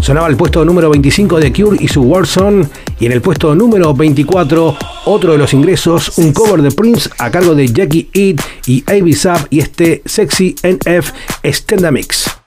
Sonaba el puesto número 25 de Cure y su Warzone, y en el puesto número 24, otro de los ingresos, un cover de Prince a cargo de Jackie Eat y A$AP y este Sexy NF Extenda Mix.